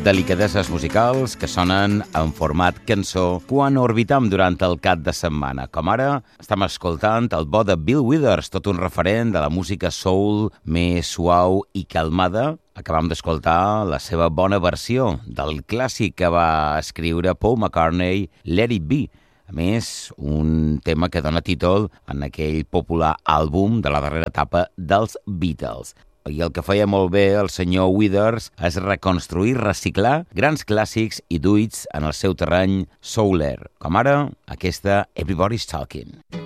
delicadeses musicals que sonen en format cançó quan orbitam durant el cap de setmana. Com ara, estem escoltant el bo de Bill Withers, tot un referent de la música soul més suau i calmada. Acabam d'escoltar la seva bona versió del clàssic que va escriure Paul McCartney, Let It Be. A més, un tema que dona títol en aquell popular àlbum de la darrera etapa dels Beatles. I el que feia molt bé el senyor Withers és reconstruir, reciclar grans clàssics i duits en el seu terreny souler, com ara aquesta Everybody's Talking.